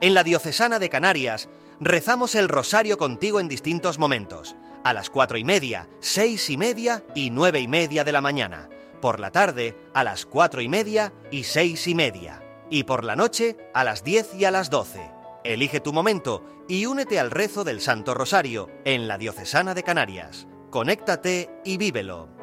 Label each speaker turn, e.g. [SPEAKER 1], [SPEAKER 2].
[SPEAKER 1] En la Diocesana de Canarias rezamos el rosario contigo en distintos momentos, a las 4:30, 6:30 y 9:30 de la mañana, por la tarde a las 4:30 y 6:30, y por la noche a las 10 y a las 12. Elige tu momento y únete al rezo del Santo Rosario en la Diocesana de Canarias. Conéctate y vívelo.